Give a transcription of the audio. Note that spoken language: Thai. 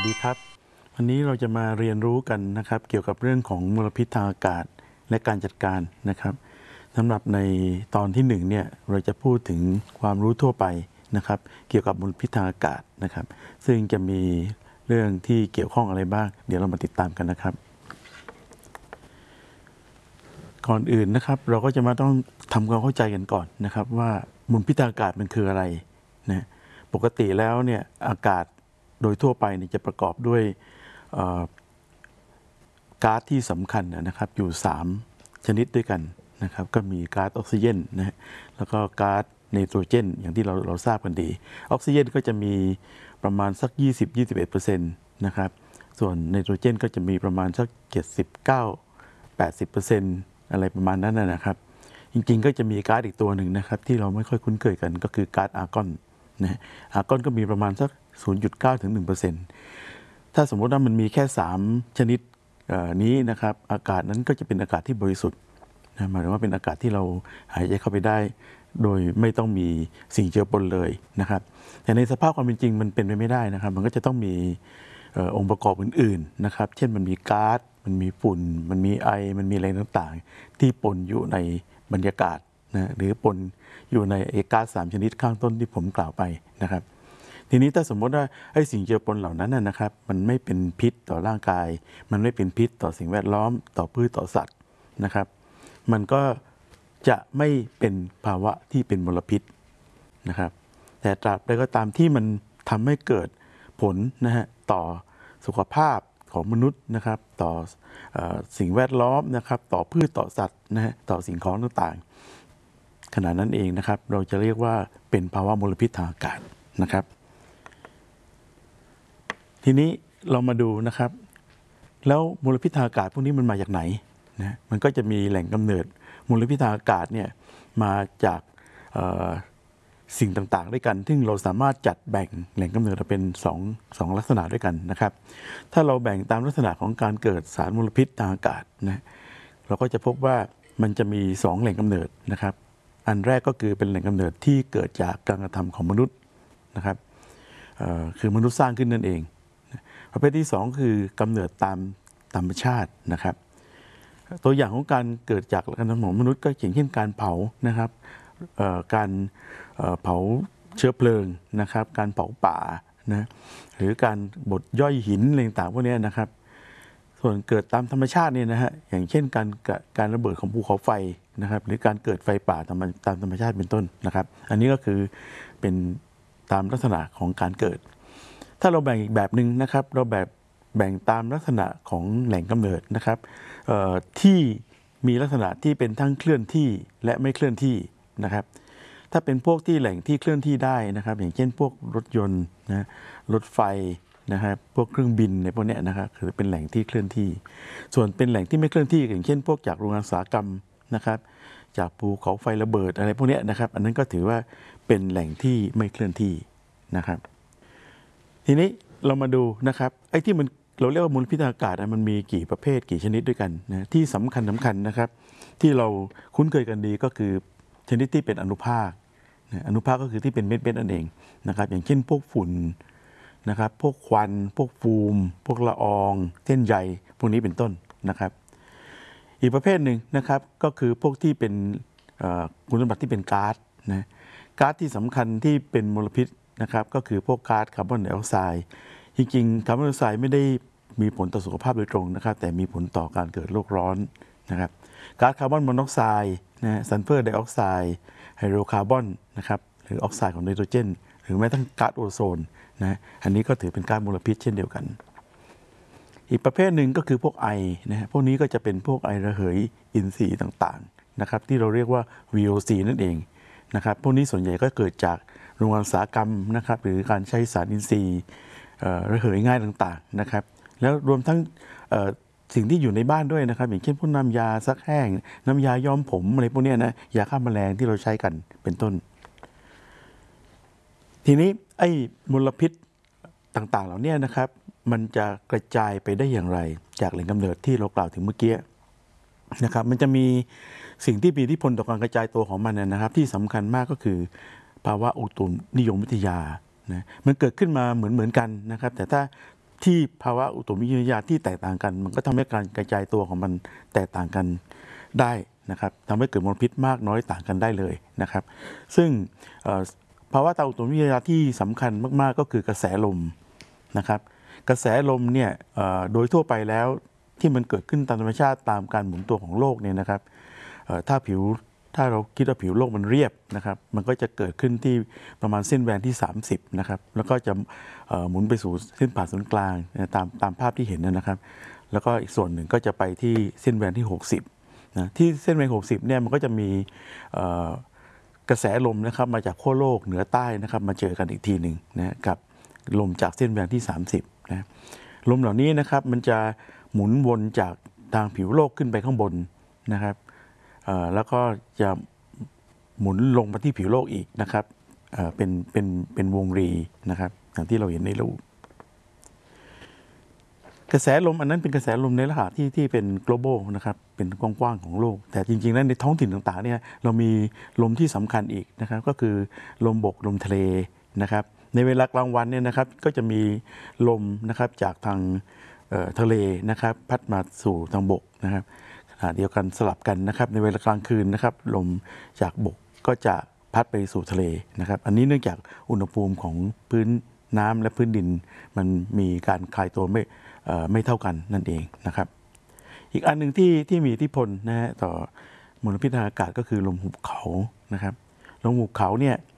ดีครับวันนี้เราจะมาเรียนรู้กันนะครับเกี่ยวกับเรื่องของมลพิษทางอากาศและการจัดการนะครับสำหรับในตอนที่1เนี่ยเราจะพูดถึงความรู้ทั่วไปนะครับเกี่ยวกับมลพิษทางอากาศนะครับซึ่งจะมีเรื่องที่เกี่ยวข้องอะไรบ้างเดี๋ยวเรามาติดตามกันนะครับก่อนอื่นนะครับเราก็จะมาต้องทำความเข้าใจกันก่อนนะครับว่ามลพิษทางอากาศมันคืออะไรนะปกติแล้วเนี่ยอากาศโดยทั่วไปเนี่ยจะประกอบด้วยก๊าซที่สำคัญนะครับอยู่3ชนิดด้วยกันนะครับก็มีก๊าซออกซิเจนนะฮะแล้วก็ก๊าซไนโตรเจนอย่างที่เราทราบกันดีออกซิเจนก็จะมีประมาณสัก 20-21% นะครับส่วนไนโตรเจนก็จะมีประมาณสัก 79-80% อะไรประมาณนั้นนะครับจริงๆก็จะมีก๊าซอีกตัวหนึ่งนะครับที่เราไม่ค่อยคุ้นเคยกันก็คือก๊าซอาร์กอนนะอาร์กอนก็มีประมาณสัก 0.9-1%ถ้าสมมติว่ามันมีแค่3ชนิดนี้นะครับอากาศนั้นก็จะเป็นอากาศที่บริสุทธิ์นะหมายถึงว่าเป็นอากาศที่เราหายใจเข้าไปได้โดยไม่ต้องมีสิ่งเจือปนเลยนะครับแต่ในสภาพความเป็นจริงมันเป็นไปไม่ได้นะครับมันก็จะต้องมีองค์ประกอบอื่นๆนะครับเช่นมันมีก๊าซมันมีฝุ่นมันมีไอมันมีอะไรต่างๆที่ปนอยู่ในบรรยากาศนะหรือปนอยู่ในก๊าซ3ชนิดข้างต้นที่ผมกล่าวไปนะครับทีนี้ถ้าสมมติว่าไอ้สิ่งเจือปนเหล่านั้นนะครับมันไม่เป็นพิษต่อร่างกายมันไม่เป็นพิษต่อสิ่งแวดล้อมต่อพืชต่อสัตว์นะครับมันก็จะไม่เป็นภาวะที่เป็นมลพิษนะครับแต่ตราบใดก็ตามที่มันทำให้เกิดผลนะฮะต่อสุขภาพของมนุษย์นะครับต่อสิ่งแวดล้อมนะครับต่อพืชต่อสัตว์นะฮะต่อสิ่งของต่างๆขณะนั้นเองนะครับเราจะเรียกว่าเป็นภาวะมลพิษทางอากาศนะครับทีนี้เรามาดูนะครับแล้วมลพิษทางอากาศพวกนี้มันมาจากไหนนะมันก็จะมีแหล่งกำเนิดมลพิษทางอากาศเนี่ยมาจากสิ่งต่างๆด้วยกันซึ่งเราสามารถจัดแบ่งแหล่งกำเนิดเป็น2ลักษณะด้วยกันนะครับถ้าเราแบ่งตามลักษณะของการเกิดสารมลพิษทางอากาศนะเราก็จะพบว่ามันจะมี2แหล่งกำเนิดนะครับอันแรกก็คือเป็นแหล่งกำเนิดที่เกิดจากการกระทำของมนุษย์นะครับคือมนุษย์สร้างขึ้นนั่นเองประเภทที่2คือกำเนิดตามธรรมชาตินะครับตัวอย่างของการเกิดจากการกระทำของมนุษย์ก็อย่างเช่นการเผานะครับการเผาเชื้อเพลิงนะครับการเผาป่านะหรือการบดย่อยหินอะไรต่างๆพวกนี้นะครับส่วนเกิดตามธรรมชาติเนี่ยนะฮะอย่างเช่นการระเบิดของภูเขาไฟนะครับหรือการเกิดไฟป่าตามธรรมชาติเป็นต้นนะครับอันนี้ก็คือเป็นตามลักษณะของการเกิดถ้าเราแบ่งอีกแบบหนึ่งนะครับเราแบ่งตามลักษณะของแหล่งกำเนิดนะครับที่มีลักษณะที่เป็นทั้งเคลื่อนที่และไม่เคลื่อนที่นะครับถ้าเป็นพวกที่แหล่งที่เคลื่อนที่ได้นะครับอย่างเช่นพวกรถยนต์นะรถไฟนะครับพวกเครื่องบินในพวกนี้นะครับคือเป็นแหล่งที่เคลื่อนที่ส่วนเป็นแหล่งที่ไม่เคลื่อนที่อย่างเช่นพวกจากโรงงานอุตสาหกรรมนะครับจากภูเขาไฟระเบิดอะไรพวกนี้นะครับอันนั้นก็ถือว่าเป็นแหล่งที่ไม่เคลื่อนที่นะครับทีนี้เรามาดูนะครับไอ้ที่มันเราเรียกว่ามลพิษทางอากาศมันมีกี่ประเภทกี่ชนิดด้วยกันนะที่สำคัญนะครับที่เราคุ้นเคยกันดีก็คือชนิดที่เป็นอนุภาคอนุภาคก็คือที่เป็นเม็ดนั่นเองนะครับอย่างเช่นพวกฝุ่นนะครับพวกควันพวกฟูมพวกละอองเส้นใยพวกนี้เป็นต้นนะครับอีกประเภทหนึ่งนะครับก็คือพวกที่เป็นคุณสมบัติที่เป็นก๊าซนะก๊าซที่สำคัญที่เป็นมลพิษนะครับก็คือพวกก๊าซคาร์บอนไดออกไซด์จริงๆคาร์บอนไดออกไซด์ไม่ได้มีผลต่อสุขภาพโดยตรงนะครับแต่มีผลต่อการเกิดโลกร้อนนะครับก๊าซคาร์บอนมอนอกไซด์นะซัลเฟอร์ไดออกไซด์ไฮโดรคาร์บอนนะครับหรือออกไซด์ของไนโตรเจนหรือแม้ทั้งก๊าซโอโซนนะอันนี้ก็ถือเป็นก๊าซมลพิษเช่นเดียวกันอีกประเภทหนึ่งก็คือพวกไอนะฮะพวกนี้ก็จะเป็นพวกไอระเหยอินทรีย์ต่างๆนะครับที่เราเรียกว่า VOC นั่นเองนะครับพวกนี้ส่วนใหญ่ก็เกิดจากโรงงานอุตสาหกรรมนะครับหรือการใช้สารอินทรีย์ระเหยง่ายต่างๆนะครับแล้วรวมทั้งสิ่งที่อยู่ในบ้านด้วยนะครับอย่างเช่นพวกน้ำยาซักแห้งน้ำยาย้อมผมอะไรพวกนี้นะยาฆ่าแมลงที่เราใช้กันเป็นต้นทีนี้ไอ้มลพิษต่างๆเหล่านี้นะครับมันจะกระจายไปได้อย่างไรจากแหล่งกำเนิดที่เรากล่าวถึงเมื่อกี้นะครับมันจะมีสิ่งที่มีอิทธิพลต่อการกระจายตัวของมันนะครับที่สำคัญมากก็คือภาวะอุตุนิยมวิทยานะมันเกิดขึ้นมาเหมือนกันนะครับแต่ถ้าที่ภาวะอุตุนิยมวิทยาที่แตกต่างกันมันก็ทำให้การกระจายตัวของมันแตกต่างกันได้นะครับทำให้เกิดมลพิษมากน้อยต่างกันได้เลยนะครับซึ่งภาวะทางอุตุนิยมวิทยาที่สำคัญมากๆก็คือกระแสลมนะครับกระแสลมเนี่ยโดยทั่วไปแล้วที่มันเกิดขึ้นตามธรรมชาติตามการหมุนตัวของโลกเนี่ยนะครับถ้าเราคิดว่าผิวโลกมันเรียบนะครับมันก็จะเกิดขึ้นที่ประมาณเส้นแวนที่30นะครับแล้วก็จะหมุนไปสู่เส้นผ่าศูนย์กลางตามภาพที่เห็นนะครับแล้วก็อีกส่วนหนึ่งก็จะไปที่เส้นแวนที่60นะที่เส้นแวน60เนี่ยมันก็จะมีกระแสลมนะครับมาจากขั้วโลกเหนือใต้นะครับมาเจอกันอีกทีหนึ่งนะกับลมจากเส้นแวนที่30นะลมเหล่านี้นะครับมันจะหมุนวนจากทางผิวโลกขึ้นไปข้างบนนะครับแล้วก็จะหมุนลงมาที่ผิวโลกอีกนะครับเป็นวงรีนะครับอย่างที่เราเห็นในรูปกระแสลมอันนั้นเป็นกระแสลมในลักษณะที่เป็น global นะครับเป็นกว้างๆของโลกแต่จริงๆแล้วในท้องถิ่นต่างๆเนี่ยเรามีลมที่สำคัญอีกนะครับก็คือลมบกลมทะเลนะครับในเวลากลางวันเนี่ยนะครับก็จะมีลมนะครับจากทางทะเลนะครับพัดมาสู่ทางบกนะครับเดียวกันสลับกันนะครับในเวลากลางคืนนะครับลมจากบกก็จะพัดไปสู่ทะเลนะครับอันนี้เนื่องจากอุณหภูมิของพื้นน้ำและพื้นดินมันมีการคลายตัวไม่เท่ากันนั่นเองนะครับอีกอันหนึ่งที่มีอิทธิพลนะฮะต่อมลพิษทางอากาศก็คือลมหุบเขานะครับลมหุบเขาเนี่ย